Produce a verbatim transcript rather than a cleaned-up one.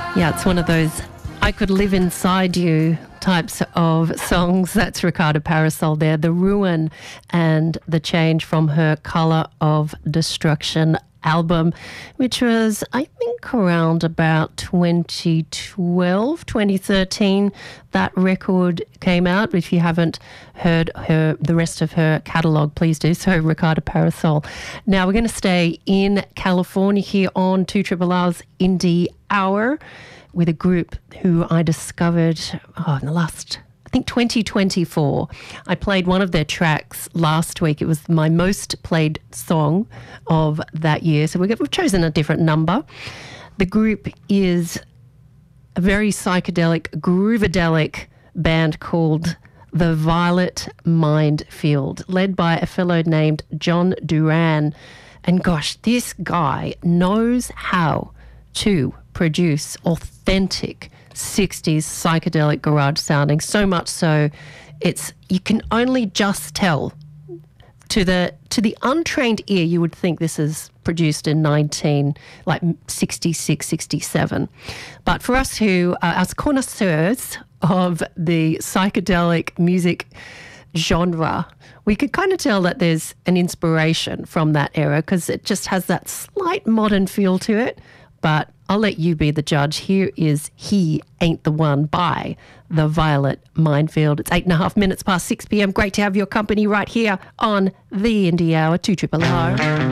Yeah, it's one of those I could live inside you types of songs. That's Ricardo Parasol there. The Ruin and the Change from her Colour of Destruction album, which was, I think, around about twenty twelve, twenty thirteen. That record came out. If you haven't heard her, the rest of her catalogue, please do so. Ricardo Parasol. Now we're going to stay in California here on two Triple R's Indie Hour with a group who I discovered oh, in the last, I think, twenty twenty-four. I played one of their tracks last week. It was my most played song of that year. So we've chosen a different number. The group is a very psychedelic, groovadelic band called The Violet Mindfield, led by a fellow named John Duran. And gosh, this guy knows how to produce authentic sixties psychedelic garage sounding, so much so it's you can only just tell to the to the untrained ear. You would think this is produced in nineteen like sixty-six, sixty-seven, but for us who are as connoisseurs of the psychedelic music genre, we could kind of tell that there's an inspiration from that era because it just has that slight modern feel to it. But I'll let you be the judge. Here is He Ain't the One by The Violet Mindfield. It's eight and a half minutes past six p.m. Great to have your company right here on the Indie Hour, two Triple R.